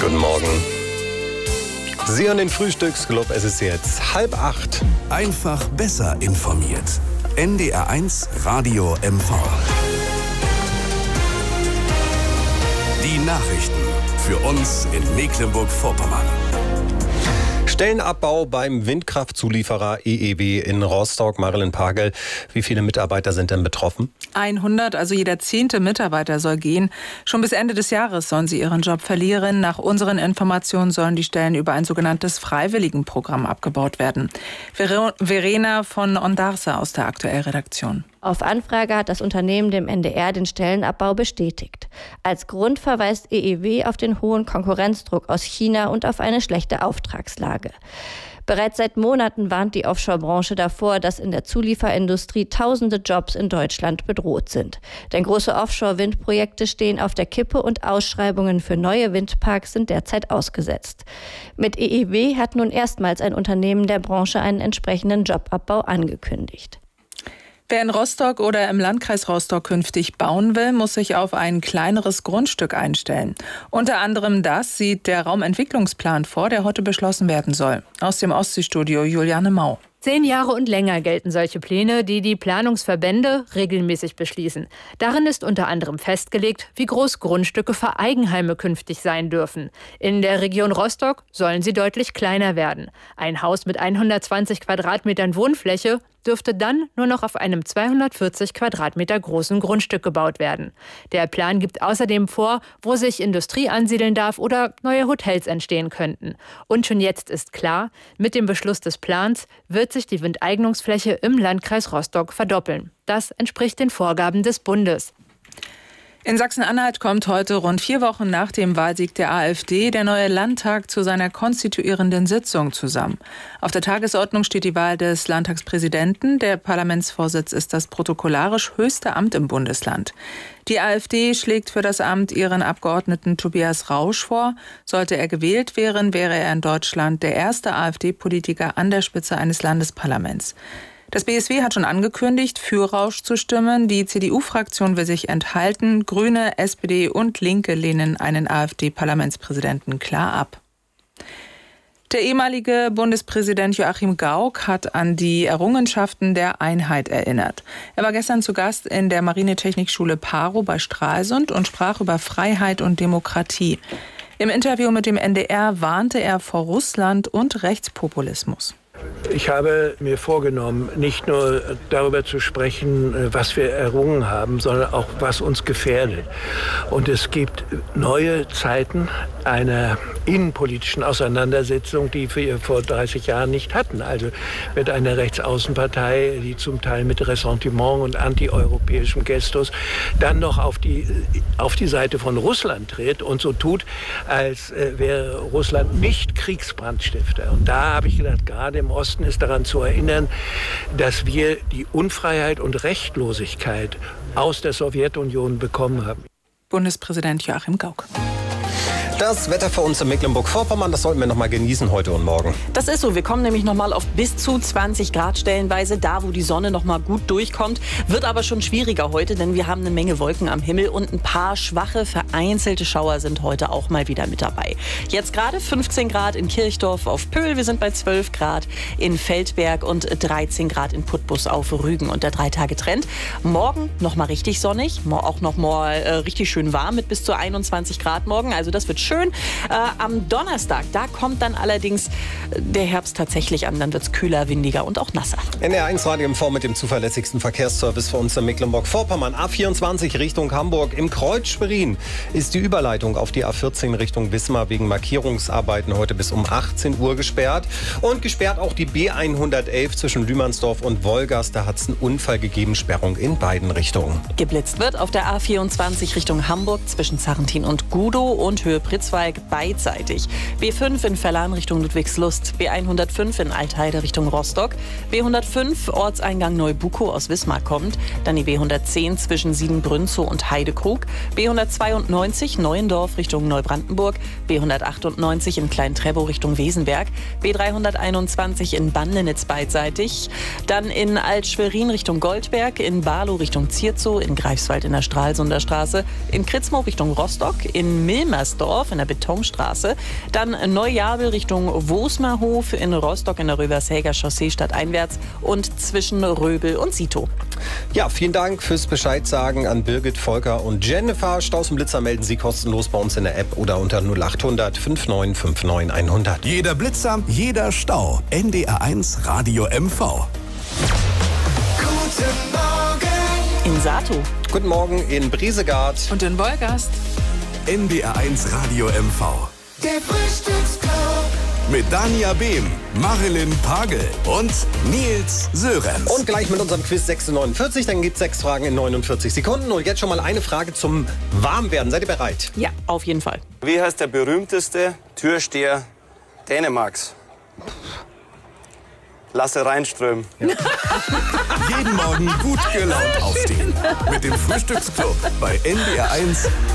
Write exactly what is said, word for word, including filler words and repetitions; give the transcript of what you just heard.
Guten Morgen. Sie hören den Frühstücksclub, es ist jetzt halb acht. Einfach besser informiert. N D R eins Radio M V. Die Nachrichten für uns in Mecklenburg-Vorpommern. Stellenabbau beim Windkraftzulieferer E E W in Rostock. Marilyn Pagel, wie viele Mitarbeiter sind denn betroffen? hundert, also jeder zehnte Mitarbeiter soll gehen. Schon bis Ende des Jahres sollen sie ihren Job verlieren. Nach unseren Informationen sollen die Stellen über ein sogenanntes Freiwilligenprogramm abgebaut werden. Ver- Verena von Ondarza aus der Aktuellredaktion. Auf Anfrage hat das Unternehmen dem N D R den Stellenabbau bestätigt. Als Grund verweist E E W auf den hohen Konkurrenzdruck aus China und auf eine schlechte Auftragslage. Bereits seit Monaten warnt die Offshore-Branche davor, dass in der Zulieferindustrie tausende Jobs in Deutschland bedroht sind. Denn große Offshore-Windprojekte stehen auf der Kippe und Ausschreibungen für neue Windparks sind derzeit ausgesetzt. Mit E E W hat nun erstmals ein Unternehmen der Branche einen entsprechenden Jobabbau angekündigt. Wer in Rostock oder im Landkreis Rostock künftig bauen will, muss sich auf ein kleineres Grundstück einstellen. Unter anderem das sieht der Raumentwicklungsplan vor, der heute beschlossen werden soll. Aus dem Ostseestudio Juliane Mau. Zehn Jahre und länger gelten solche Pläne, die die Planungsverbände regelmäßig beschließen. Darin ist unter anderem festgelegt, wie groß Grundstücke für Eigenheime künftig sein dürfen. In der Region Rostock sollen sie deutlich kleiner werden. Ein Haus mit hundertzwanzig Quadratmetern Wohnfläche dürfte dann nur noch auf einem zweihundertvierzig Quadratmeter großen Grundstück gebaut werden. Der Plan gibt außerdem vor, wo sich Industrie ansiedeln darf oder neue Hotels entstehen könnten. Und schon jetzt ist klar, mit dem Beschluss des Plans wird sich die Windeignungsfläche im Landkreis Rostock verdoppeln. Das entspricht den Vorgaben des Bundes. In Sachsen-Anhalt kommt heute, rund vier Wochen nach dem Wahlsieg der AfD, der neue Landtag zu seiner konstituierenden Sitzung zusammen. Auf der Tagesordnung steht die Wahl des Landtagspräsidenten. Der Parlamentsvorsitz ist das protokollarisch höchste Amt im Bundesland. Die AfD schlägt für das Amt ihren Abgeordneten Tobias Rausch vor. Sollte er gewählt werden, wäre er in Deutschland der erste AfD-Politiker an der Spitze eines Landesparlaments. Das B S W hat schon angekündigt, für Rausch zu stimmen. Die C D U-Fraktion will sich enthalten. Grüne, S P D und Linke lehnen einen AfD-Parlamentspräsidenten klar ab. Der ehemalige Bundespräsident Joachim Gauck hat an die Errungenschaften der Einheit erinnert. Er war gestern zu Gast in der Marinetechnikschule Paro bei Stralsund und sprach über Freiheit und Demokratie. Im Interview mit dem N D R warnte er vor Russland und Rechtspopulismus. Ich habe mir vorgenommen, nicht nur darüber zu sprechen, was wir errungen haben, sondern auch, was uns gefährdet. Und es gibt neue Zeiten einer innenpolitischen Auseinandersetzung, die wir vor dreißig Jahren nicht hatten. Also mit einer Rechtsaußenpartei, die zum Teil mit Ressentiment und antieuropäischem Gestus dann noch auf die, auf die Seite von Russland tritt und so tut, als wäre Russland nicht Kriegsbrandstifter. Und da habe ich gedacht, gerade im Osten ist daran zu erinnern, dass wir die Unfreiheit und Rechtlosigkeit aus der Sowjetunion bekommen haben. Bundespräsident Joachim Gauck. Das Wetter für uns in Mecklenburg-Vorpommern, das sollten wir noch mal genießen heute und morgen. Das ist so. Wir kommen nämlich noch mal auf bis zu zwanzig Grad stellenweise, da wo die Sonne noch mal gut durchkommt. Wird aber schon schwieriger heute, denn wir haben eine Menge Wolken am Himmel und ein paar schwache, vereinzelte Schauer sind heute auch mal wieder mit dabei. Jetzt gerade fünfzehn Grad in Kirchdorf auf Pöhl, wir sind bei zwölf Grad in Feldberg und dreizehn Grad in Putbus auf Rügen. Und der Drei-Tage-Trend. Morgen noch mal richtig sonnig, auch noch mal äh, richtig schön warm mit bis zu einundzwanzig Grad morgen. Also das wird schön. Äh, am Donnerstag, da kommt dann allerdings der Herbst tatsächlich an. Dann wird es kühler, windiger und auch nasser. N D R eins Radio M V mit dem zuverlässigsten Verkehrsservice für uns in Mecklenburg-Vorpommern. A vierundzwanzig Richtung Hamburg. Im Kreuz Schwerin ist die Überleitung auf die A vierzehn Richtung Wismar wegen Markierungsarbeiten heute bis um achtzehn Uhr gesperrt. Und gesperrt auch die B hundertelf zwischen Lühmannsdorf und Wolgast. Da hat es einen Unfall gegeben. Sperrung in beiden Richtungen. Geblitzt wird auf der A vierundzwanzig Richtung Hamburg zwischen Sarrentin und Gudow und Höhe Pritzwalk beidseitig. B fünf in Verlan Richtung Ludwigslust. B hundertfünf in Altheide Richtung Rostock. B hundertfünf Ortseingang Neubukow aus Wismar kommt. Dann die B hundertzehn zwischen Siebenbrünzow und Heidekrug. B hundertzweiundneunzig Neuendorf Richtung Neubrandenburg. B hundertachtundneunzig in Klein-Trebow Richtung Wesenberg. B dreihunderteinundzwanzig in Bandnitz beidseitig. Dann in Alt-Schwerin Richtung Goldberg. In Barlow Richtung Zierzow. In Greifswald in der Stralsunder Straße. In Kritzmow Richtung Rostock. In Milmersdorf Düsseldorf in der Betonstraße. Dann Neujabel Richtung Wosmerhof, in Rostock in der Rövershäger Chaussee stadteinwärts und zwischen Röbel und Sito. Ja, vielen Dank fürs Bescheid sagen an Birgit, Volker und Jennifer. Staus und Blitzer melden Sie kostenlos bei uns in der App oder unter null achthundert fünfundneunzig neunundfünfzig hundert. Jeder Blitzer, jeder Stau. N D R eins Radio M V. Guten Morgen in Sato. Guten Morgen in Briesegard. Und in Wolgast. N D R eins Radio M V. Der Frühstücksclub. Mit Dania Behm, Marilyn Pagel und Nils Sörenz. Und gleich mit unserem Quiz sechs Uhr neunundvierzig, dann gibt es sechs Fragen in neunundvierzig Sekunden. Und jetzt schon mal eine Frage zum Warmwerden. Seid ihr bereit? Ja, auf jeden Fall. Wie heißt der berühmteste Türsteher Dänemarks? Lasse Reinström. Ja. Jeden Morgen gut gelaunt aufstehen. Mit dem Frühstücksclub bei N D R eins